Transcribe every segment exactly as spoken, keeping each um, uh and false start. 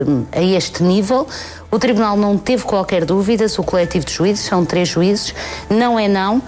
a este nível. O Tribunal não teve qualquer dúvida, o coletivo de juízes, são três juízes, não é não.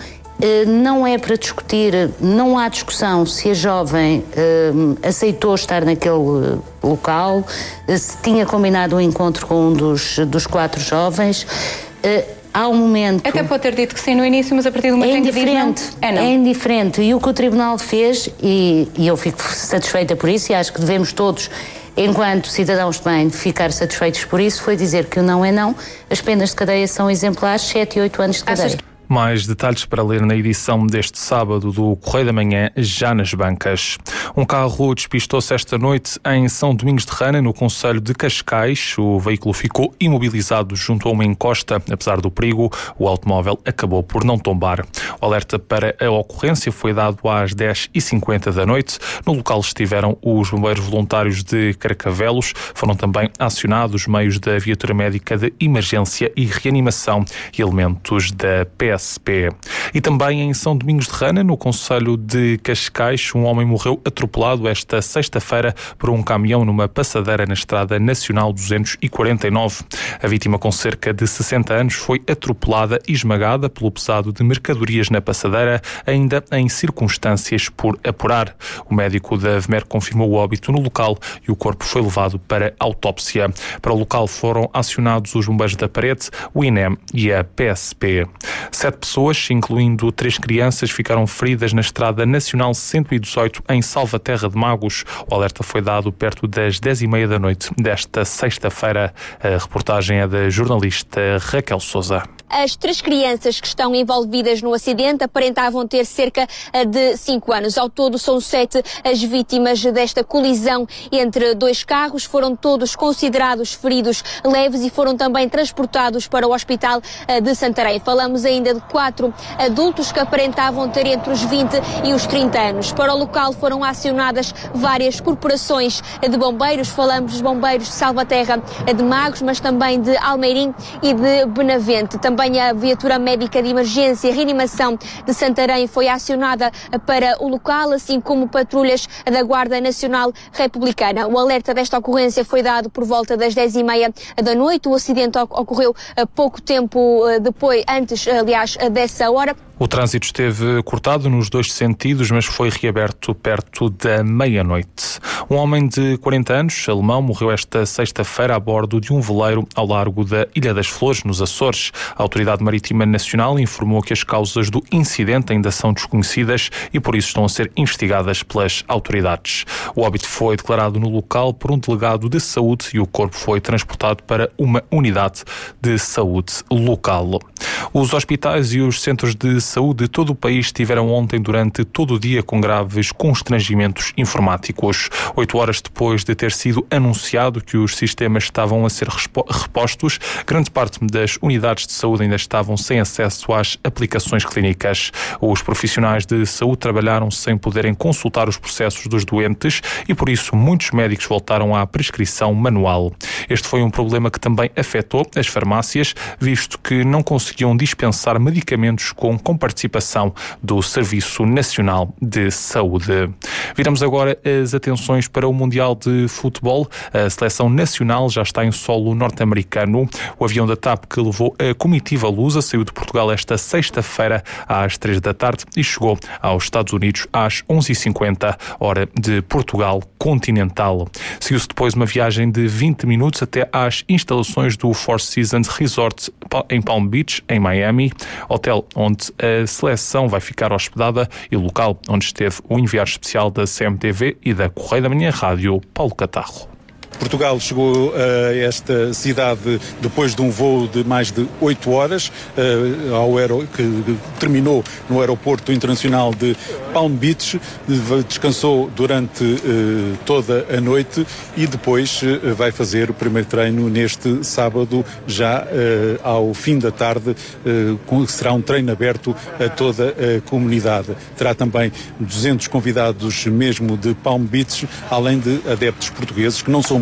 Não é para discutir, não há discussão se a jovem uh, aceitou estar naquele local, se tinha combinado um encontro com um dos, dos quatro jovens. Uh, há um momento... Até pode ter dito que sim no início, mas a partir do momento é em que diz não, é não. É indiferente. E o que o Tribunal fez, e, e eu fico satisfeita por isso, e acho que devemos todos, enquanto cidadãos de bem, ficar satisfeitos por isso, foi dizer que o não é não. As penas de cadeia são exemplares, sete e oito anos de cadeia. Achas... Mais detalhes para ler na edição deste sábado do Correio da Manhã, já nas bancas. Um carro despistou-se esta noite em São Domingos de Rana, no concelho de Cascais. O veículo ficou imobilizado junto a uma encosta. Apesar do perigo, o automóvel acabou por não tombar. O alerta para a ocorrência foi dado às dez e cinquenta da noite. No local estiveram os bombeiros voluntários de Carcavelos. Foram também acionados meios da viatura médica de emergência e reanimação e elementos da P S P. E também em São Domingos de Rana, no concelho de Cascais, um homem morreu atropelado esta sexta-feira por um caminhão numa passadeira na Estrada Nacional duzentos e quarenta e nove. A vítima, com cerca de sessenta anos, foi atropelada e esmagada pelo pesado de mercadorias na passadeira, ainda em circunstâncias por apurar. O médico da V M E R confirmou o óbito no local e o corpo foi levado para autópsia. Para o local foram acionados os bombeiros da Parede, o I N E M e a P S P. Sete pessoas, incluindo três crianças, ficaram feridas na Estrada Nacional cento e dezoito em Salvaterra de Magos. O alerta foi dado perto das dez e meia da noite desta sexta-feira. A reportagem é da jornalista Raquel Sousa. As três crianças que estão envolvidas no acidente aparentavam ter cerca de cinco anos. Ao todo são sete as vítimas desta colisão entre dois carros. Foram todos considerados feridos leves e foram também transportados para o Hospital de Santarém. Falamos ainda de quatro adultos que aparentavam ter entre os vinte e os trinta anos. Para o local foram acionadas várias corporações de bombeiros. Falamos dos bombeiros de Salvaterra de Magos, mas também de Almeirim e de Benavente. Também a viatura médica de emergência e reanimação de Santarém foi acionada para o local, assim como patrulhas da Guarda Nacional Republicana. O alerta desta ocorrência foi dado por volta das dez e meia da noite. O acidente ocorreu pouco tempo depois, antes, aliás, dessa hora. O trânsito esteve cortado nos dois sentidos, mas foi reaberto perto da meia-noite. Um homem de quarenta anos, alemão, morreu esta sexta-feira a bordo de um veleiro ao largo da Ilha das Flores, nos Açores. A Autoridade Marítima Nacional informou que as causas do incidente ainda são desconhecidas e por isso estão a ser investigadas pelas autoridades. O óbito foi declarado no local por um delegado de saúde e o corpo foi transportado para uma unidade de saúde local. Os hospitais e os centros de saúde de todo o país estiveram ontem durante todo o dia com graves constrangimentos informáticos. Oito horas depois de ter sido anunciado que os sistemas estavam a ser repostos, grande parte das unidades de saúde ainda estavam sem acesso às aplicações clínicas. Os profissionais de saúde trabalharam sem poderem consultar os processos dos doentes e, por isso, muitos médicos voltaram à prescrição manual. Este foi um problema que também afetou as farmácias, visto que não conseguiam dispensar medicamentos com com participação do Serviço Nacional de Saúde. Viramos agora as atenções para o Mundial de Futebol. A seleção nacional já está em solo norte-americano. O avião da TAP que levou a comitiva lusa saiu de Portugal esta sexta-feira às três da tarde e chegou aos Estados Unidos às onze e cinquenta, hora de Portugal continental. Seguiu-se depois uma viagem de vinte minutos até às instalações do Four Seasons Resort em Palm Beach, em Miami, hotel onde a seleção vai ficar hospedada e local onde esteve o enviado especial da C M T V e da Correio da Manhã Rádio, Paulo Catarro. Portugal chegou a esta cidade depois de um voo de mais de oito horas, uh, ao aero, que terminou no aeroporto internacional de Palm Beach, descansou durante uh, toda a noite e depois uh, vai fazer o primeiro treino neste sábado, já uh, ao fim da tarde, uh, será um treino aberto a toda a comunidade. Terá também duzentos convidados mesmo de Palm Beach, além de adeptos portugueses, que não são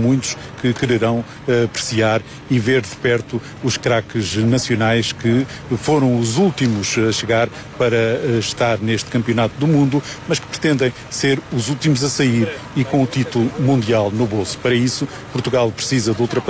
muitos que quererão uh, apreciar e ver de perto os craques nacionais que foram os últimos a chegar para uh, estar neste campeonato do mundo, mas que pretendem ser os últimos a sair e com o título mundial no bolso. Para isso, Portugal precisa de ultrapassar